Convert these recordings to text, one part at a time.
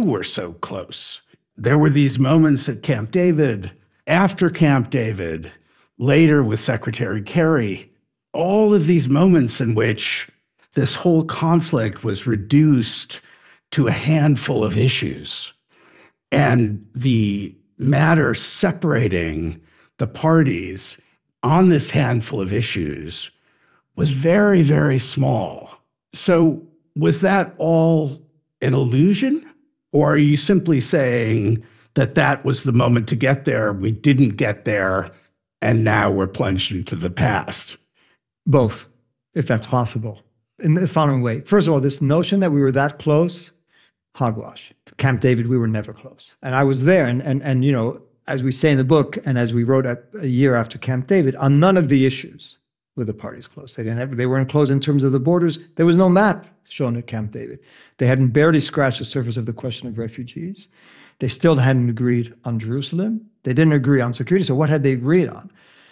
were so close. There were these moments at Camp David, after Camp David, later with Secretary Kerry, all of these moments in which this whole conflict was reduced to a handful of issues. And the matter separating the parties on this handful of issues was very, very small. So was that all an illusion? Or are you simply saying that that was the moment to get there, we didn't get there, and now we're plunged into the past? Both, if that's possible. In the following way. First of all, this notion that we were that close, hogwash. Camp David, we were never close. And I was there, and you know, as we say in the book, and as we wrote a year after Camp David, on none of the issues were the parties close. They weren't close in terms of the borders. There was no map shown at Camp David. They hadn't barely scratched the surface of the question of refugees. They still hadn't agreed on Jerusalem. They didn't agree on security. So what had they agreed on?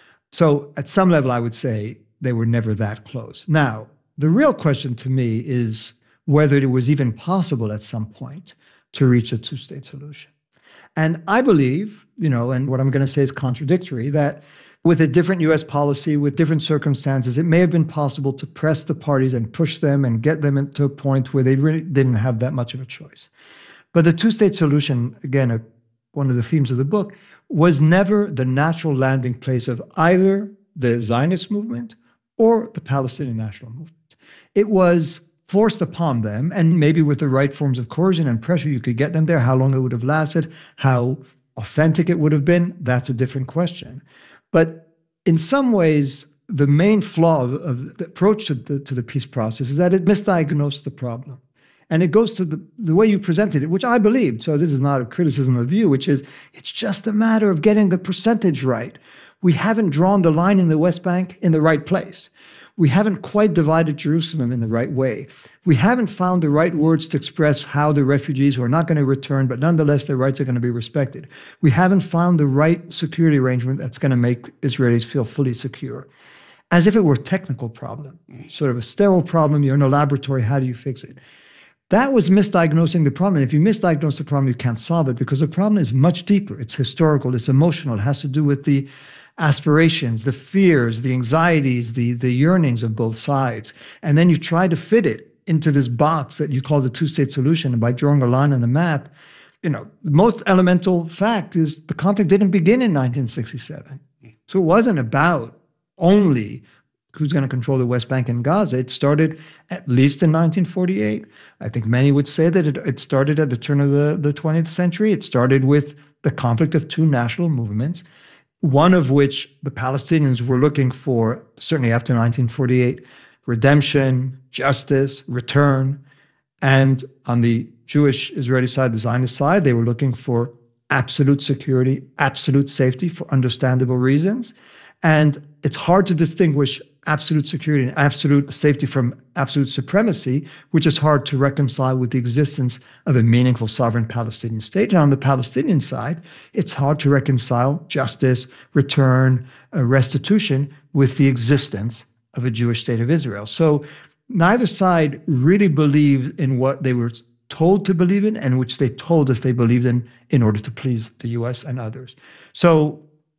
So at some level, I would say they were never that close. Now, the real question to me is whether it was even possible at some point to reach a two-state solution. And I believe, you know, and what I'm going to say is contradictory, that with a different U.S. policy, with different circumstances, it may have been possible to press the parties and push them and get them to a point where they really didn't have that much of a choice. But the two-state solution, again, one of the themes of the book, was never the natural landing place of either the Zionist movement or the Palestinian national movement. It was forced upon them, and maybe with the right forms of coercion and pressure, you could get them there. How long it would have lasted, how authentic it would have been, that's a different question. But in some ways, the main flaw of the approach to the peace process is that it misdiagnosed the problem. And it goes to the way you presented it, which I believed. So this is not a criticism of you, which is it's just a matter of getting the percentage right. We haven't drawn the line in the West Bank in the right place. We haven't quite divided Jerusalem in the right way. We haven't found the right words to express how the refugees who are not going to return, but nonetheless their rights are going to be respected. We haven't found the right security arrangement that's going to make Israelis feel fully secure. As if it were a technical problem, sort of a sterile problem. You're in a laboratory, how do you fix it? That was misdiagnosing the problem. And if you misdiagnose the problem, you can't solve it because the problem is much deeper. It's historical, it's emotional, it has to do with the aspirations, the fears, the anxieties, the yearnings of both sides. And then you try to fit it into this box that you call the two-state solution. And by drawing a line on the map, you know, the most elemental fact is the conflict didn't begin in 1967. So it wasn't about only who's going to control the West Bank and Gaza. It started at least in 1948. I think many would say that it started at the turn of the 20th century. It started with the conflict of two national movements, one of which the Palestinians were looking for, certainly after 1948, redemption, justice, return. And on the Jewish Israeli side, the Zionist side, they were looking for absolute security, absolute safety for understandable reasons. And it's hard to distinguish absolute security and absolute safety from absolute supremacy, which is hard to reconcile with the existence of a meaningful sovereign Palestinian state. And on the Palestinian side, it's hard to reconcile justice, return, restitution with the existence of a Jewish state of Israel. So neither side really believed in what they were told to believe in and which they told us they believed in order to please the US and others. So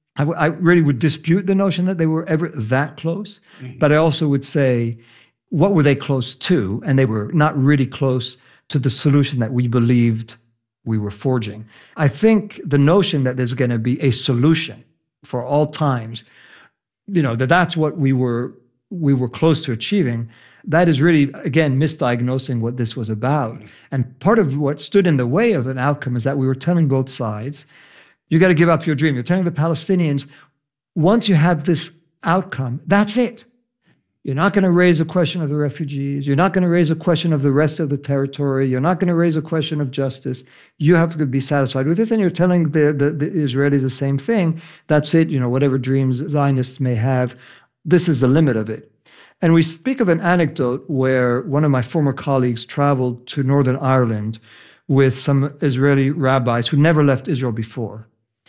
I really would dispute the notion that they were ever that close, but I also would say, what were they close to? And they were not really close to the solution that we believed we were forging. I think the notion that there's going to be a solution for all times, you know, that's what we were close to achieving, that is really, again, misdiagnosing what this was about. And part of what stood in the way of an outcome is that we were telling both sides, you got to give up your dream. You're telling the Palestinians, once you have this outcome, that's it. You're not going to raise a question of the refugees. You're not going to raise a question of the rest of the territory. You're not going to raise a question of justice. You have to be satisfied with this. And you're telling the Israelis the same thing. That's it. You know, whatever dreams Zionists may have, this is the limit of it. And we speak of an anecdote where one of my former colleagues traveled to Northern Ireland with some Israeli rabbis who never left Israel before.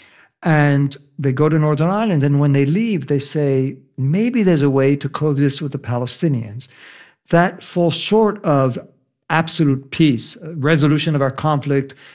And they go to Northern Ireland, and when they leave, they say, maybe there's a way to coexist with the Palestinians. That falls short of absolute peace, resolution of our conflict,